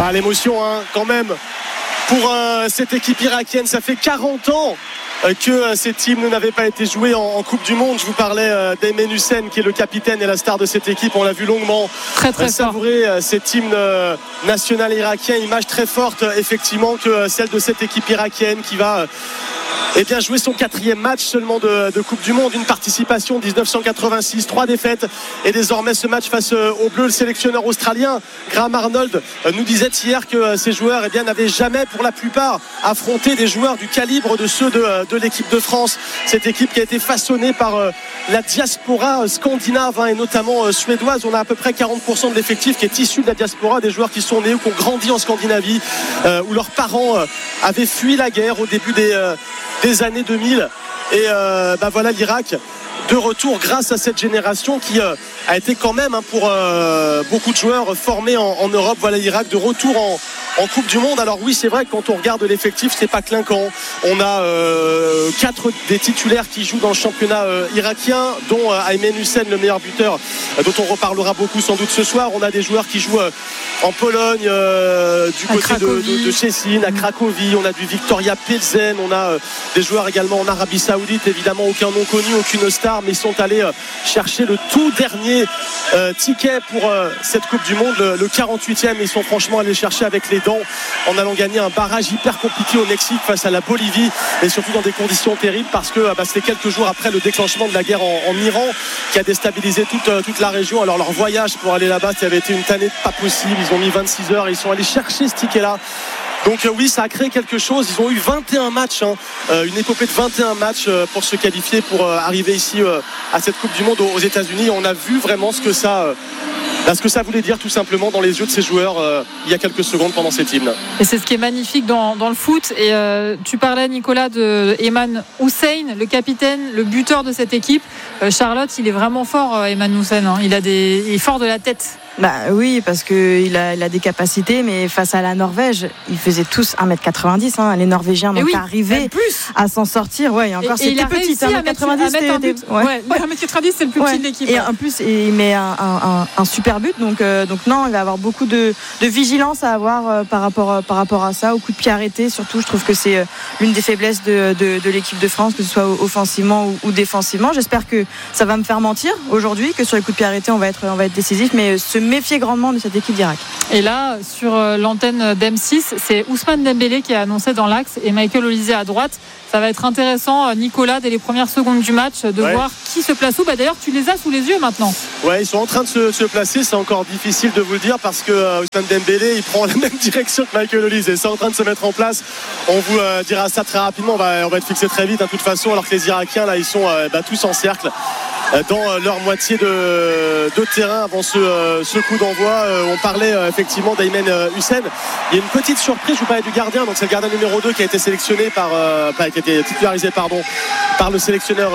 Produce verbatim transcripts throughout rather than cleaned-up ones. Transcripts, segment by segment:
Ah, l'émotion hein, quand même pour euh, cette équipe irakienne. Ça fait quarante ans que euh, cette hymne n'avait pas été jouée en, en Coupe du Monde. Je vous parlais euh, d'Aymen Hussein qui est le capitaine et la star de cette équipe. On l'a vu longuement très, très euh, savourer euh, cet hymne euh, national irakien. Image très forte euh, effectivement que euh, celle de cette équipe irakienne qui va euh, eh bien, jouer son quatrième match seulement de, de Coupe du Monde. Une participation dix-neuf cent quatre-vingt-six, trois défaites et désormais ce match face euh, aux Bleus. Le sélectionneur australien Graham Arnold euh, nous disait hier que euh, ces joueurs eh bien, n'avaient jamais pour la plupart affronté des joueurs du calibre de ceux de, euh, de l'équipe de France. Cette équipe qui a été façonnée par euh, la diaspora scandinave hein, et notamment euh, suédoise. On a à peu près quarante pour cent de l'effectif qui est issu de la diaspora, des joueurs qui sont nés ou qui ont grandi en Scandinavie, euh, où leurs parents euh, avaient fui la guerre au début des, euh, des années deux mille. Et euh, bah voilà l'Irak de retour grâce à cette génération qui euh, a été quand même hein, pour euh, beaucoup de joueurs formés en, en Europe. Voilà l'Irak de retour en, en Coupe du Monde. Alors oui, c'est vrai que quand on regarde l'effectif, c'est pas clinquant. On a euh, quatre des titulaires qui jouent dans le championnat euh, irakien, dont euh, Aymen Hussein, le meilleur buteur, euh, dont on reparlera beaucoup sans doute ce soir. On a des joueurs qui jouent euh, en Pologne, euh, du à côté de, de, de Szczecin, à Cracovie. On a du Victoria Pilsen. On a euh, des joueurs également en Arabie Saoudite. Évidemment, aucun nom connu, aucune star, mais ils sont allés euh, chercher le tout dernier euh, ticket pour euh, cette Coupe du Monde, le, le quarante-huitième. Ils sont franchement allés chercher avec les dents en allant gagner un barrage hyper compliqué au Mexique face à la Bolivie et surtout dans des conditions terribles parce que bah, c'était quelques jours après le déclenchement de la guerre en, en Iran qui a déstabilisé toute, euh, toute la région. Alors leur voyage pour aller là-bas, ça avait été une tannée pas possible. Ils ont mis vingt-six heures et ils sont allés chercher ce ticket-là. Donc euh, oui, ça a créé quelque chose. Ils ont eu vingt et un matchs, hein, euh, une épopée de vingt et un matchs euh, pour se qualifier, pour euh, arriver ici euh, à cette Coupe du Monde aux, aux États-Unis. On a vu vraiment ce que ça, euh, ce que ça voulait dire tout simplement dans les yeux de ces joueurs euh, il y a quelques secondes pendant cet hymne. Et c'est ce qui est magnifique dans, dans le foot. Et euh, tu parlais, Nicolas, de Aymen Hussein, le capitaine, le buteur de cette équipe. Euh, Charlotte, il est vraiment fort, euh, Aymen Hussein. Hein. Il a des, il est fort de la tête. Bah oui, parce qu'il a, il a des capacités, mais face à la Norvège, ils faisaient tous un mètre quatre-vingt-dix. Hein. Les Norvégiens n'ont oui, pas arrivé à s'en sortir. Ouais, et encore, et, c'était et petit. un mètre quatre-vingt-dix, un mètre quatre-vingt-dix, c'est le plus ouais. petit de l'équipe. Et ouais. en plus, il met un, un, un super but. Donc, euh, donc non, il va avoir beaucoup de, de vigilance à avoir euh, par, rapport, euh, par rapport à ça. Au coup de pied arrêté, surtout, je trouve que c'est euh, l'une des faiblesses de, de, de l'équipe de France, que ce soit offensivement ou, ou défensivement. J'espère que ça va me faire mentir aujourd'hui, que sur les coups de pied arrêtés, on va être, on va être décisif. Mais se méfier grandement de cette équipe d'Irak. Et là, sur l'antenne d'M six, c'est Ousmane Dembélé qui est annoncé dans l'axe et Michael Olise à droite. Ça va être intéressant, Nicolas, dès les premières secondes du match, de ouais. voir qui se place où. Bah, d'ailleurs, tu les as sous les yeux maintenant. Ouais, ils sont en train de se, se placer. C'est encore difficile de vous le dire parce que euh, Ousmane Dembélé, il prend la même direction que Michael Olise. C'est en train de se mettre en place. On vous euh, dira ça très rapidement. On va, on va être fixé très vite, de toute façon, alors que les Irakiens, là, ils sont euh, bah, tous en cercle dans leur moitié de, de terrain avant ce, ce coup d'envoi. On parlait effectivement d'Aymen Hussein. Il y a une petite surprise, je vous parlais du gardien, donc c'est le gardien numéro deux qui a été sélectionné par, enfin, qui a été titularisé pardon, par le sélectionneur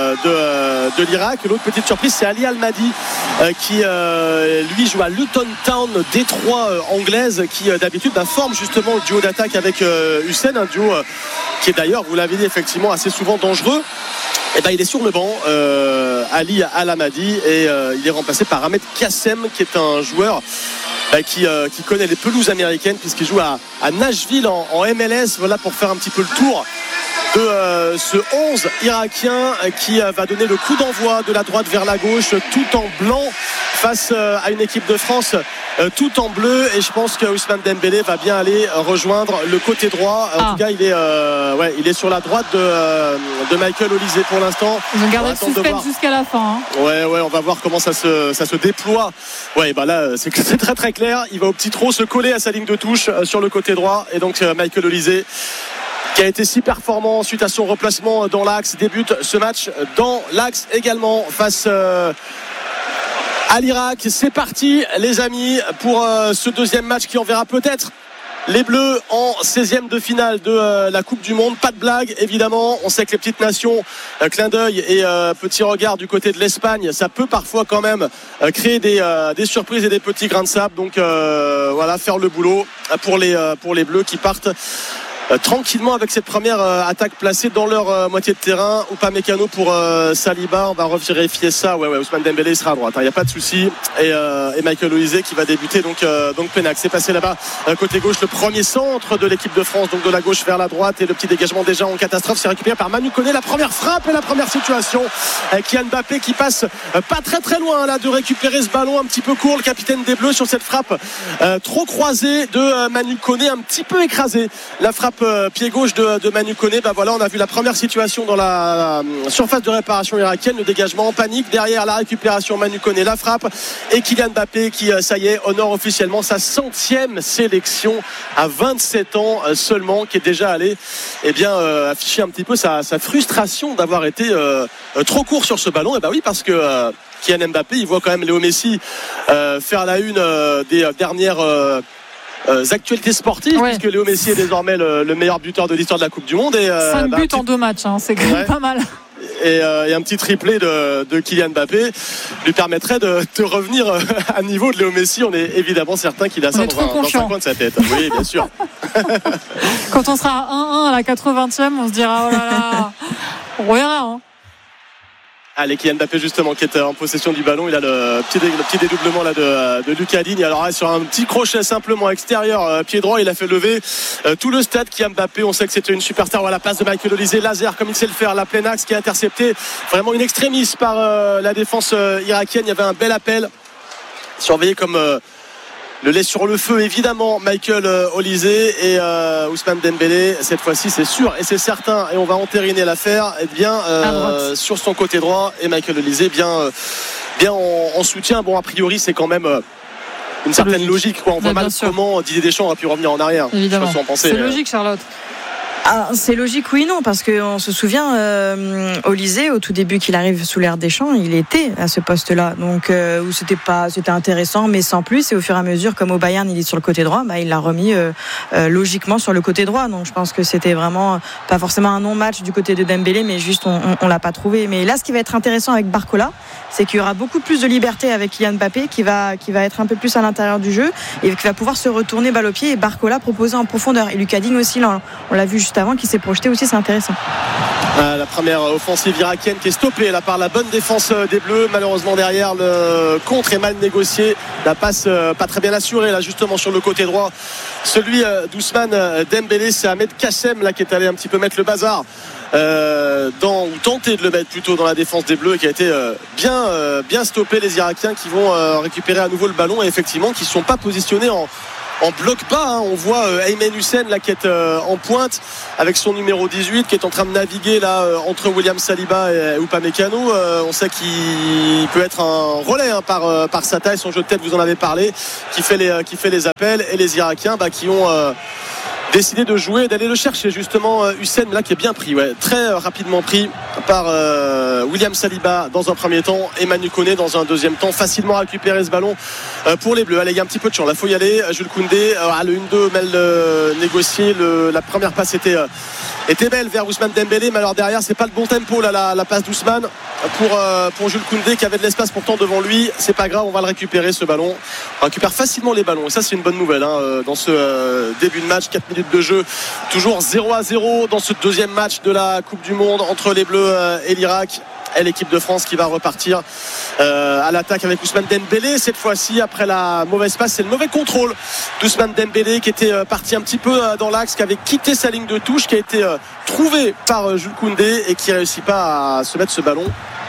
de, de l'Irak. L'autre petite surprise, c'est Ali Al-Mahdi qui lui joue à Luton Town, Détroit anglaise, qui d'habitude bah, forme justement le duo d'attaque avec Hussein, un duo qui est d'ailleurs, vous l'avez dit, effectivement assez souvent dangereux. Et ben, il est sur le banc, euh, Ali Al-Mahdi, et euh, il est remplacé par Ahmed Kassem, qui est un joueur bah, qui, euh, qui connaît les pelouses américaines puisqu'il joue à, à Nashville en, en M L S. Voilà pour faire un petit peu le tour de euh, ce onze irakien qui euh, va donner le coup d'envoi de la droite vers la gauche, tout en blanc face euh, à une équipe de France euh, tout en bleu. Et je pense que Ousmane Dembélé va bien aller rejoindre le côté droit. En ah. tout cas, il est, euh, ouais, il est sur la droite de, euh, de Michael Olise pour l'instant. Ils ont gardé le suspense jusqu'à la fin. Hein. Ouais, ouais, on va voir comment ça se, ça se déploie. Ouais, bah là, c'est, c'est très très clair. Il va au petit trot se coller à sa ligne de touche euh, sur le côté droit. Et donc, euh, Michael Olise, qui a été si performant suite à son replacement dans l'axe, débute ce match dans l'axe également face euh, à l'Irak. C'est parti les amis pour euh, ce deuxième match qui enverra peut-être les Bleus en seizième de finale de euh, la Coupe du Monde. Pas de blague évidemment, on sait que les petites nations, euh, clin d'œil et euh, petit regard du côté de l'Espagne, ça peut parfois quand même euh, créer des, euh, des surprises et des petits grains de sable. Donc euh, voilà, faire le boulot pour les, euh, pour les Bleus qui partent Euh, tranquillement avec cette première euh, attaque placée dans leur euh, moitié de terrain. Upamecano pour euh, Saliba, on va revérifier ça. Ouais, ouais, Ousmane Dembélé sera à droite, il hein, n'y a pas de souci. Et, euh, et Michael Olise qui va débuter donc, euh, donc Pénac. C'est passé là-bas euh, côté gauche, le premier centre de l'équipe de France, donc de la gauche vers la droite, et le petit dégagement déjà en catastrophe, c'est récupéré par Manu Koné. La première frappe et la première situation avec Kylian Mbappé qui passe euh, pas très très loin là de récupérer ce ballon un petit peu court, le capitaine des Bleus sur cette frappe euh, trop croisée de euh, Manu Koné, un petit peu écrasé. La frappe Euh, pied gauche de, de Manu Koné, bah voilà, on a vu la première situation dans la, la surface de réparation irakienne, le dégagement en panique, derrière la récupération Manu Koné, la frappe, et Kylian Mbappé qui, euh, ça y est, honore officiellement sa centième sélection à vingt-sept ans euh, seulement, qui est déjà allé eh bien, euh, afficher un petit peu sa, sa frustration d'avoir été euh, euh, trop court sur ce ballon. Et bah oui, parce que euh, Kylian Mbappé, il voit quand même Léo Messi euh, faire la une euh, des euh, dernières euh, Euh, actualités sportives, ouais. Puisque Léo Messi est désormais le, le meilleur buteur de l'histoire de la Coupe du Monde. Et, euh, cinq bah, buts petit... en deux matchs, hein, c'est quand même ouais. pas mal. Et, euh, et un petit triplé de, de Kylian Mbappé lui permettrait de, de revenir à niveau de Léo Messi. On est évidemment certain qu'il a ça dans un, dans un coin de sa tête. Oui, bien sûr. Quand on sera à un un à la quatre-vingtième, on se dira oh là là, on verra. Hein. Allez, Kylian Mbappé justement qui est en possession du ballon, il a le petit, le petit dédoublement là de, de Lucas Digne. Alors là, sur un petit crochet simplement extérieur, euh, pied droit, il a fait lever euh, tout le stade. Kylian Mbappé, on sait que c'était une superstar. Voilà, la passe de Michael Olise, laser comme il sait le faire, la pleine axe qui est interceptée vraiment une extrémiste par euh, la défense euh, irakienne. Il y avait un bel appel surveillé comme euh, le lait sur le feu, évidemment, Michael euh, Olise et euh, Ousmane Dembélé. Cette fois-ci, c'est sûr et c'est certain, et on va entériner l'affaire. Et bien euh, sur son côté droit, et Michael Olise bien, euh, bien en, en soutien. Bon, a priori, c'est quand même euh, une certaine logique. logique quoi. On voit mal comment Didier Deschamps aurait pu revenir en arrière. Évidemment. C'est euh... logique, Charlotte. Ah, c'est logique, oui, non, parce qu'on se souvient, euh, Olise, au tout début qu'il arrive sous l'ère Deschamps, il était à ce poste-là, donc euh, où c'était pas, c'était intéressant, mais sans plus. Et au fur et à mesure, comme au Bayern, il est sur le côté droit, bah, il l'a remis euh, euh, logiquement sur le côté droit. Donc je pense que c'était vraiment pas forcément un non-match du côté de Dembélé, mais juste on, on, on l'a pas trouvé. Mais là, ce qui va être intéressant avec Barcola, c'est qu'il y aura beaucoup plus de liberté avec Kylian Mbappé, qui va, qui va être un peu plus à l'intérieur du jeu et qui va pouvoir se retourner balle au pied, et Barcola proposer en profondeur. Et Lucas Digne aussi, là, on l'a vu juste avant, qui s'est projeté aussi, c'est intéressant. La première offensive irakienne qui est stoppée là par la bonne défense des Bleus. Malheureusement derrière, le contre est mal négocié, la passe pas très bien assurée là justement sur le côté droit, celui d'Ousmane Dembélé. C'est Ahmed Kassem là qui est allé un petit peu mettre le bazar euh, dans, ou tenter de le mettre plutôt dans la défense des Bleus, et qui a été euh, bien, euh, bien stoppé. Les Irakiens qui vont euh, récupérer à nouveau le ballon, et effectivement qui ne sont pas positionnés en en bloc bas, hein. On voit euh, Aymen Hussein là qui est euh, en pointe avec son numéro dix-huit, qui est en train de naviguer là euh, entre William Saliba et Upamecano. Euh, on sait qu'il peut être un relais hein, par, euh, par sa taille, son jeu de tête, vous en avez parlé, qui fait les, euh, qui fait les appels. Et les Irakiens bah, qui ont euh, décidé de jouer, d'aller le chercher justement. euh, Hussein là qui est bien pris, ouais, très euh, rapidement pris par euh, William Saliba dans un premier temps, et Manu Koné dans un deuxième temps. Facilement récupérer ce ballon euh, pour les Bleus. Allez, il y a un petit peu de chance, là faut y aller. Jules Koundé, euh, le un deux mêle euh, négocié, le, la première passe était, euh, était belle vers Ousmane Dembélé, mais alors derrière c'est pas le bon tempo là, la, la passe d'Ousmane pour, euh, pour Jules Koundé qui avait de l'espace pourtant devant lui. C'est pas grave, on va le récupérer ce ballon. On récupère facilement les ballons, et ça c'est une bonne nouvelle hein, dans ce euh, début de match. Quatre minutes de jeu, toujours zéro à zéro dans ce deuxième match de la Coupe du Monde entre les Bleus et l'Irak. Et l'équipe de France qui va repartir euh, à l'attaque avec Ousmane Dembélé. Cette fois-ci, après la mauvaise passe, c'est le mauvais contrôle d'Ousmane Dembélé qui était euh, parti un petit peu euh, dans l'axe, qui avait quitté sa ligne de touche, qui a été euh, trouvé par euh, Jules Koundé, et qui ne réussit pas à se mettre ce ballon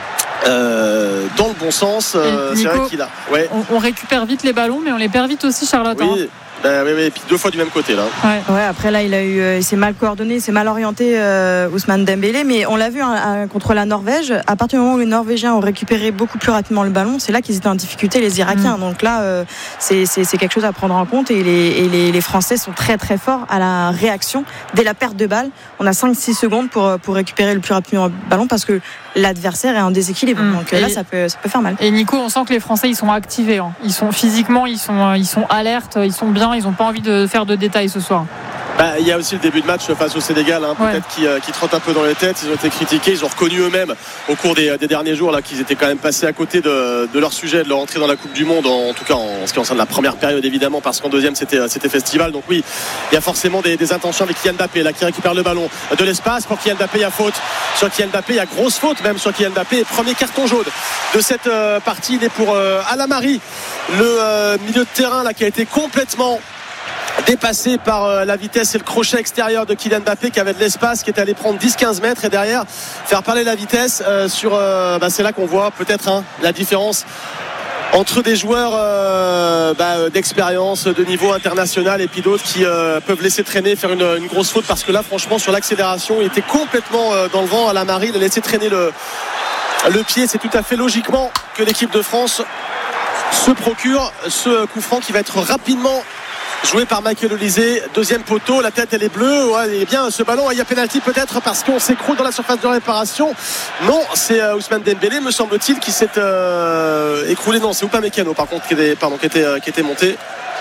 Euh, dans le bon sens. Euh, Nico, c'est vrai qu'il a. Ouais. On, on récupère vite les ballons, mais on les perd vite aussi, Charlotte. Oui. Hein. Ben, oui, oui, et puis deux fois du même côté là. Ouais, ouais après là il a eu, euh, c'est mal coordonné, c'est mal orienté euh, Ousmane Dembélé, mais on l'a vu hein, à, contre la Norvège. À partir du moment où les Norvégiens ont récupéré beaucoup plus rapidement le ballon, c'est là qu'ils étaient en difficulté, les Irakiens. Mmh. Donc là, euh, c'est, c'est, c'est quelque chose à prendre en compte, et les, et les, les Français sont très très forts à la réaction dès la perte de balle. On a cinq six secondes pour pour récupérer le plus rapidement le ballon, parce que l'adversaire est en déséquilibre. Mmh. Donc et là, ça peut ça peut faire mal. Et Nico, on sent que les Français ils sont activés. Hein. Ils sont physiquement, ils sont ils sont alertes, ils sont bien, ils n'ont pas envie de faire de détails ce soir. Bah, il y a aussi le début de match face au Sénégal, hein, peut-être ouais. qui, euh, qui trotte un peu dans les têtes. Ils ont été critiqués, ils ont reconnu eux-mêmes au cours des, des derniers jours là, qu'ils étaient quand même passés à côté de, de leur sujet, de leur entrée dans la Coupe du Monde, en, en tout cas en, en ce qui concerne la première période évidemment, parce qu'en deuxième c'était, c'était festival. Donc oui, il y a forcément des, des intentions avec Kylian Mbappé là, qui récupère le ballon de l'espace. Pour Kylian Mbappé, il y a faute sur Kylian Mbappé, il y a grosse faute même sur Kylian Mbappé. Premier carton jaune de cette euh, partie, il est pour euh, Alamari, le euh, milieu de terrain là, qui a été complètement dépassé par euh, la vitesse et le crochet extérieur de Kylian Mbappé, qui avait de l'espace, qui est allé prendre dix quinze mètres et derrière faire parler la vitesse euh, sur euh, bah, c'est là qu'on voit peut-être hein, la différence entre des joueurs euh, bah, d'expérience, de niveau international, et puis d'autres qui euh, peuvent laisser traîner, faire une, une grosse faute, parce que là franchement sur l'accélération il était complètement euh, dans le vent. À la Marie, il a laissé traîner le, le pied. C'est tout à fait logiquement que l'équipe de France se procure ce coup franc qui va être rapidement joué par Michael Olise. Deuxième poteau, la tête elle est bleue, ouais, et bien ce ballon, il y a pénalty peut-être parce qu'on s'écroule dans la surface de réparation. Non, c'est euh, Ousmane Dembélé me semble-t-il qui s'est euh, écroulé. Non, c'est Upamecano par contre qui était, pardon, qui était, euh, qui était monté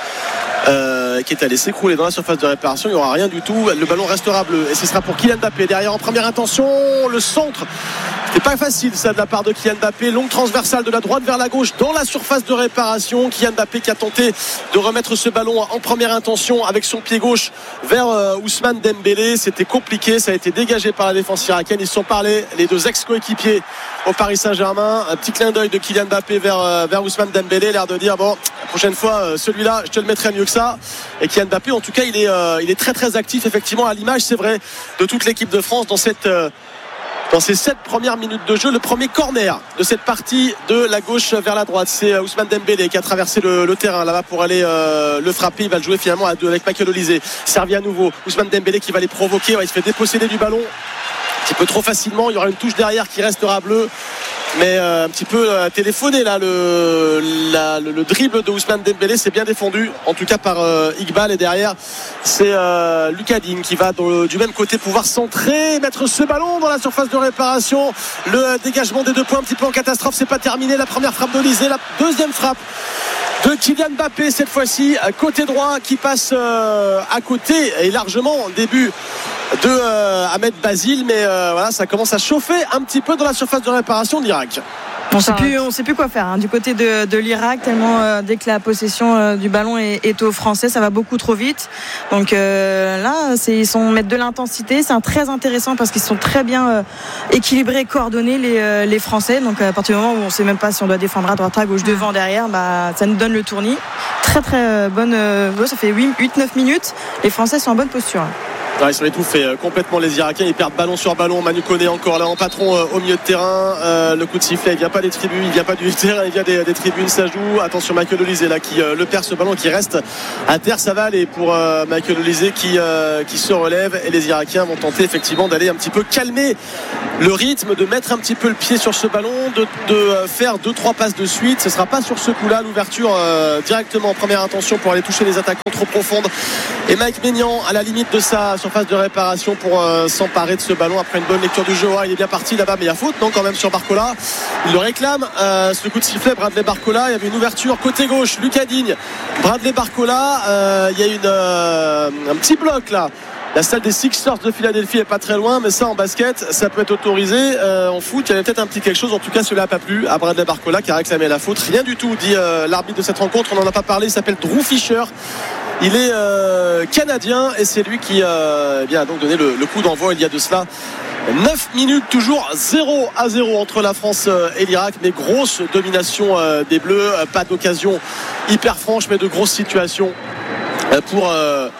euh, qui est allé s'écrouler dans la surface de réparation. Il n'y aura rien du tout, le ballon restera bleu et ce sera pour Kylian Mbappé derrière en première intention. Le centre, c'était pas facile ça de la part de Kylian Mbappé, longue transversale de la droite vers la gauche dans la surface de réparation. Kylian Mbappé qui a tenté de remettre ce ballon en première intention avec son pied gauche vers euh, Ousmane Dembélé. C'était compliqué, ça a été dégagé par la défense irakienne. Ils se sont parlé, les deux ex-coéquipiers au Paris Saint-Germain. Un petit clin d'œil de Kylian Mbappé vers, euh, vers Ousmane Dembélé, l'air de dire bon, la prochaine fois euh, celui-là je te le mettrai mieux que ça. Et Kylian Mbappé en tout cas il est, euh, il est très très actif effectivement, à l'image c'est vrai de toute l'équipe de France dans cette euh, dans ces sept premières minutes de jeu. Le premier corner de cette partie de la gauche vers la droite, c'est Ousmane Dembélé qui a traversé le, le terrain là-bas pour aller euh, le frapper. Il va le jouer finalement à deux avec Michael Olise. Servi à nouveau, Ousmane Dembélé qui va les provoquer, ouais, il se fait déposséder du ballon un petit peu trop facilement. Il y aura une touche derrière qui restera bleue, mais euh, un petit peu euh, téléphoné là le, la, le, le dribble de Ousmane Dembélé s'est bien défendu en tout cas par euh, Iqbal, et derrière c'est euh, Lucas Digne qui va dans, du même côté pouvoir centrer, mettre ce ballon dans la surface de réparation. Le euh, dégagement des deux points un petit peu en catastrophe, c'est pas terminé. La première frappe d'Olise, la deuxième frappe de Kylian Mbappé cette fois-ci côté droit qui passe euh, à côté et largement début de euh, Ahmed Basile, mais euh, voilà, ça commence à chauffer un petit peu dans la surface de réparation d'Irak. On ne sait plus, on sait plus quoi faire hein, du côté de, de l'Irak, tellement euh, dès que la possession euh, du ballon est, est aux Français, ça va beaucoup trop vite. Donc euh, là, c'est, ils sont mettre de l'intensité, c'est un très intéressant parce qu'ils sont très bien euh, équilibrés, coordonnés les, euh, les Français. Donc à partir du moment où on ne sait même pas si on doit défendre à droite, à gauche, devant, derrière, bah ça nous donne le tournis. Très très euh, bonne, euh, ça fait huit neuf minutes. Les Français sont en bonne posture. Ouais, ils sont étouffés euh, complètement les Irakiens, ils perdent ballon sur ballon. Manu Koné encore là en patron euh, au milieu de terrain. Euh, le coup de sifflet, il vient pas des tribunes, il vient pas du terrain, il vient des, des tribunes, ça joue. Attention, Michael Olise là qui euh, le perd ce ballon, qui reste à terre. Ça va aller pour euh, Michael Olise qui, euh, qui se relève, et les Irakiens vont tenter effectivement d'aller un petit peu calmer le rythme, de mettre un petit peu le pied sur ce ballon, de, de faire deux trois passes de suite. Ce sera pas sur ce coup là l'ouverture euh, directement en première intention pour aller toucher les attaquants trop profondes. Et Mike Maignan à la limite de sa surface de réparation pour euh, s'emparer de ce ballon après une bonne lecture du jeu. Il est bien parti là-bas, mais il y a faute non quand même sur Barcola. Il le réclame, euh, ce coup de sifflet. Bradley Barcola, il y avait une ouverture côté gauche, Lucas Digne, Bradley Barcola, euh, il y a une, euh, un petit bloc là. La salle des Sixers de Philadelphie est pas très loin, mais ça en basket ça peut être autorisé. Euh, en foot il y avait peut-être un petit quelque chose, en tout cas cela n'a pas plu à Bradley Barcola qui a réclamé la faute. Rien du tout, dit euh, l'arbitre de cette rencontre. On n'en a pas parlé, il s'appelle Drew Fisher. Il est euh, canadien et c'est lui qui euh, eh bien, a donc donné le, le coup d'envoi il y a de cela neuf minutes, toujours zéro à zéro entre la France et l'Irak, mais grosse domination euh, des Bleus. Pas d'occasion hyper franche, mais de grosses situations euh, pour euh,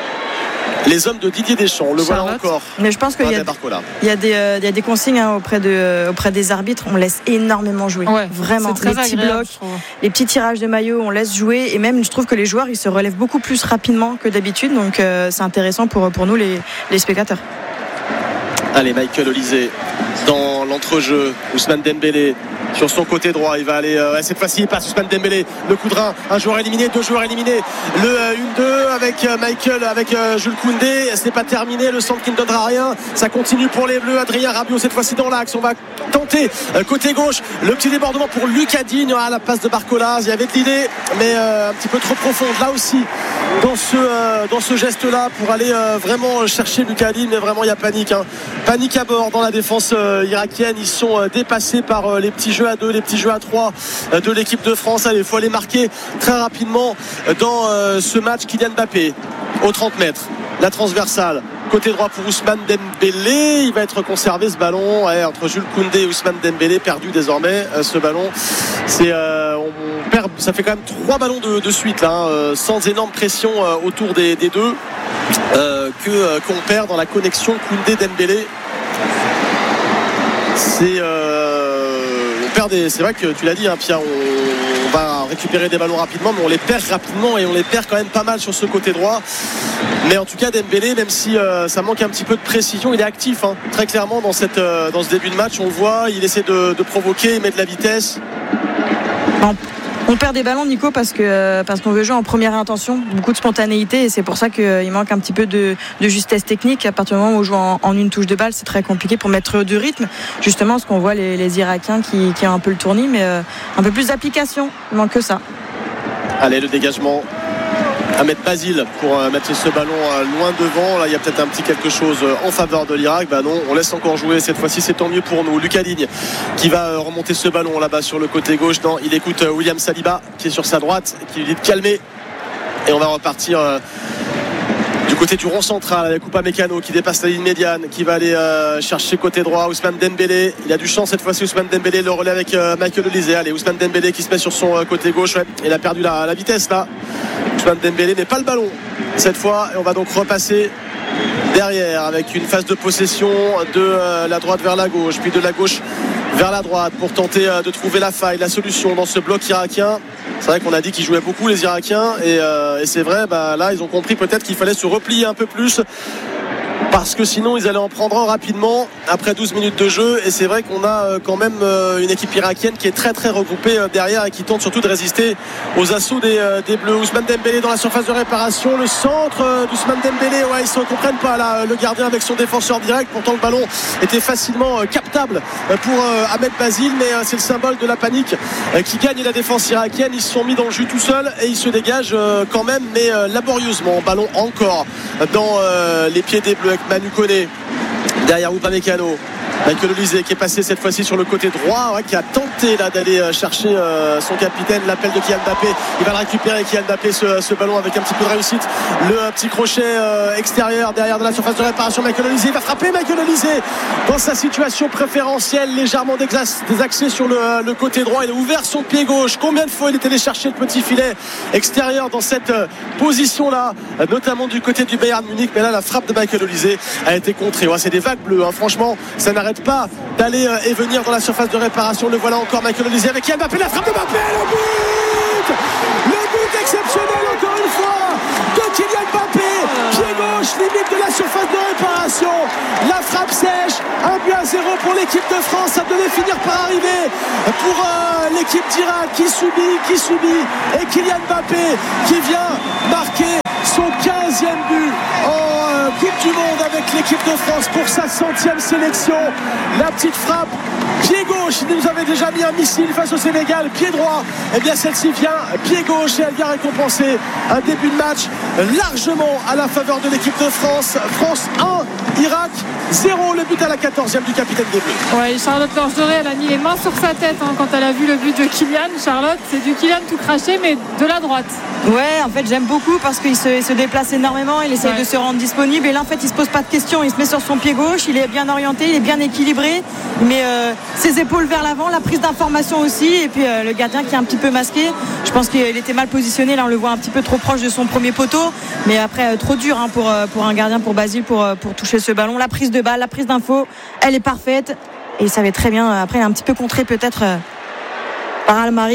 les hommes de Didier Deschamps. Le voilà encore. Mais je pense qu'il y a, il y a, des, euh, il y a des consignes hein, auprès, de, euh, auprès des arbitres. On laisse énormément jouer. Ouais, vraiment. Les petits blocs, les petits tirages de maillot, on laisse jouer. Et même, je trouve que les joueurs, ils se relèvent beaucoup plus rapidement que d'habitude. Donc, euh, c'est intéressant pour, pour nous, les, les spectateurs. Allez, Michael Olise dans l'entrejeu. Ousmane Dembélé sur son côté droit, il va aller euh, cette fois-ci il passe Ousmane Dembélé, le coup de rein, un joueur éliminé, deux joueurs éliminés, le euh, un deux avec euh, Michael, avec euh, Jules Koundé. C'est pas terminé, le centre qui ne donnera rien, ça continue pour les Bleus. Adrien Rabiot cette fois-ci dans l'axe, on va tenter euh, côté gauche, le petit débordement pour Lucas Digne à la passe de Barcola. Il y avait de l'idée mais euh, un petit peu trop profonde là aussi dans ce, euh, dans ce geste là pour aller euh, vraiment chercher Lucas Digne. Mais vraiment il y a panique hein. Panique à bord dans la défense euh, irakienne. Ils sont euh, dépassés par euh, les petits jeux à deux, les petits jeux à trois euh, de l'équipe de France. Allez, il faut aller marquer très rapidement dans euh, ce match. Kylian Mbappé aux trente mètres, la transversale côté droit pour Ousmane Dembélé. Il va être conservé ce ballon ouais, entre Jules Koundé et Ousmane Dembélé, perdu désormais euh, ce ballon. C'est, euh, on perd, ça fait quand même trois ballons de, de suite là, hein, euh, sans énorme pression euh, autour des, des deux euh, que, euh, qu'on perd dans la connexion Koundé-Dembélé. C'est euh, on perd des, c'est vrai que tu l'as dit hein, Pierre, on, on va récupérer des ballons rapidement mais on les perd rapidement et on les perd quand même pas mal sur ce côté droit. Mais en tout cas Dembélé, même si euh, ça manque un petit peu de précision, il est actif hein, très clairement dans, cette, euh, dans ce début de match. On le voit, il essaie de, de provoquer, il met de la vitesse. Non. On perd des ballons, Nico, parce que parce qu'on veut jouer en première intention, beaucoup de spontanéité, et c'est pour ça qu'il manque un petit peu de, de justesse technique. À partir du moment où on joue en, en une touche de balle, c'est très compliqué pour mettre du rythme. Justement, ce qu'on voit les, les Irakiens qui, qui ont un peu le tournis, mais euh, un peu plus d'application. Il manque que ça. Allez, le dégagement. Ahmed Basile pour euh, mettre ce ballon euh, loin devant. Là il y a peut-être un petit quelque chose euh, en faveur de l'Irak. Bah non, on laisse encore jouer cette fois-ci, c'est tant mieux pour nous. Lucas Digne qui va euh, remonter ce ballon là-bas sur le côté gauche. Non, il écoute euh, William Saliba qui est sur sa droite, qui lui dit de calmer. Et on va repartir euh, du côté du rond central avec Upamecano qui dépasse la ligne médiane, qui va aller euh, chercher côté droit Ousmane Dembélé. Il a du champ cette fois-ci Ousmane Dembélé, le relais avec euh, Michael Olise. Allez, Ousmane Dembélé qui se met sur son euh, côté gauche, ouais. Il a perdu la, la vitesse là. Ousmane Dembélé n'est pas le ballon cette fois et on va donc repasser derrière avec une phase de possession de euh, la droite vers la gauche puis de la gauche vers la droite pour tenter euh, de trouver la faille, la solution dans ce bloc irakien. C'est vrai qu'on a dit qu'ils jouaient beaucoup les Irakiens et, euh, et c'est vrai, bah, là ils ont compris peut-être qu'il fallait se replier un peu plus parce que sinon ils allaient en prendre un rapidement après douze minutes de jeu. Et c'est vrai qu'on a quand même une équipe irakienne qui est très très regroupée derrière et qui tente surtout de résister aux assauts des, des Bleus. Ousmane Dembélé dans la surface de réparation, le centre d'Ousmane Dembélé, ouais, ils ne se comprennent pas là, le gardien avec son défenseur direct. Pourtant le ballon était facilement captable pour Ahmed Basile, mais c'est le symbole de la panique qui gagne la défense irakienne. Ils se sont mis dans le jus tout seuls et ils se dégagent quand même, mais laborieusement. Ballon encore dans les pieds des Bleus avec Manu Koné derrière Upamecano. Michael Olise qui est passé cette fois-ci sur le côté droit, ouais, qui a tenté là d'aller chercher euh, son capitaine. L'appel de Kylian Mbappé, il va le récupérer Kylian Mbappé ce, ce ballon avec un petit peu de réussite. Le euh, petit crochet euh, extérieur derrière de la surface de réparation. Michael Olise va frapper. Michael Olise dans sa situation préférentielle, légèrement désaxé sur le, le côté droit. Il a ouvert son pied gauche. Combien de fois il est allé chercher le petit filet extérieur dans cette euh, position là, notamment du côté du Bayern Munich. Mais là la frappe de Michael Olise a été contrée. Ouais, c'est des vagues bleues, hein. Franchement ça n'arrête pas d'aller et venir dans la surface de réparation. Le voilà encore Michael Olise avec Kylian Mbappé, la frappe de Mbappé, le but le but exceptionnel encore une fois de Kylian Mbappé, pied gauche, limite de la surface de réparation, la frappe sèche, un but à zéro pour l'équipe de France. Ça devait finir par arriver pour euh, l'équipe d'Irak qui subit, qui subit et Kylian Mbappé qui vient marquer son quinzième but en Coupe du Monde avec l'équipe de France pour sa centième sélection. La petite frappe, pied gauche, il nous avait déjà mis un missile face au Sénégal, pied droit, et bien celle-ci vient pied gauche et elle vient récompenser un début de match largement à la faveur de l'équipe de France. France un, Irak zéro, le but à la quatorzième du capitaine des Bleus. Ouais, Charlotte Lorgeré, elle a mis les mains sur sa tête hein, quand elle a vu le but de Kylian. Charlotte, c'est du Kylian tout craché mais de la droite. Ouais, en fait j'aime beaucoup parce qu'il se, il se déplace énormément, il essaye ouais. de se rendre disponible et là en fait il se pose pas de questions, il se met sur son pied gauche, il est bien orienté, il est bien équilibré, il met euh, ses épaules vers l'avant, la prise d'information aussi, et puis euh, le gardien qui est un petit peu masqué, je pense qu'il était mal positionné, là on le voit un petit peu trop proche de son premier poteau, mais après euh, trop dur hein, pour, euh, pour un gardien, pour Basile, pour, euh, pour toucher ce ballon. La prise de balle, la prise d'info, elle est parfaite et il savait très bien, après un petit peu contré peut-être euh, par Almari.